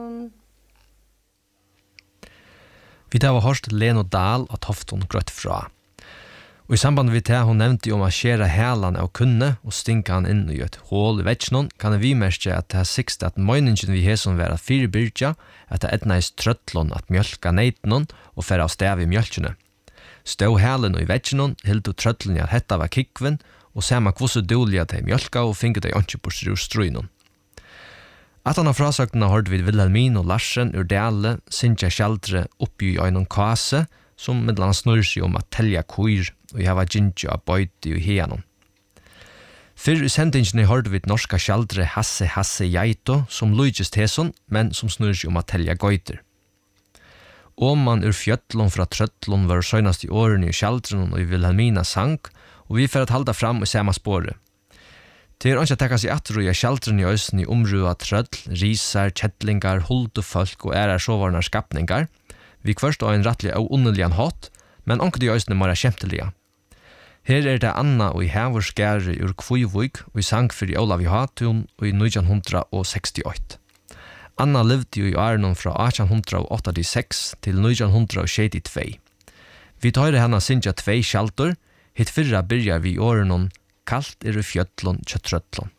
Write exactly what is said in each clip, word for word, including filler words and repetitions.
Vi tar var hørst Leno Dahl og Tofton grøtt fra. Og i samband med det hun nevnte om å skjere hælan av kunne og stinka han inn i et hål i vetsjonen, kan vi merke at det er sikst at møgningen vi har som være fire byrja, at det etneis trøttlån at mjølka neitnon og færa av stev i mjølkene. Stå hælen og i vetsjonen, hildu trøttlån at hetta var kikven, og sema kvosse dåliga til mjølka og finket de ikke bort ur struinon. At han har frasøktene hørt vid Wilhelmin og Larsen ur dele, synkja kjaldre oppi i øynon kase, som medlan snurr seg om at telja kuir og hava gintjo av bøyti og hianon. Fyrr i sendingene hørt vid norska kjaldre Hasse Hasse Jaito, som lujtjes teson, men som snurr seg om at telja goiter. Åman ur fjötlån fra trøttlån var søgnast i årene i kjaldren og i Wilhelmina sang, og vi får at halda fram i samme spåret. Det er ikke å tekka seg atter og i kjaldren i øysen i omrua trøll, risar, kjettlingar, holdefolk og ærar sovarnar skapningar. Vi kvørst av en rettelig og underligan hatt, men anker de øysene mara kjemtelige. Her er det Anna og i Hævor skære ur Kvøyvøyk og i sang for i Olav Johatun og i nitton sekstiåtte. Anna levde jo i årene fra atjan åttiseks til nitton sjettiotvå. Vi tar henne sinja tvei kjaldur, hitt fyrra byrjar vi i årene Kalt er i fjöllon tja trøttlon.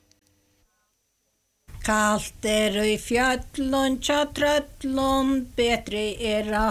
Kalt er i fjöllon tja trøttlon, betre er a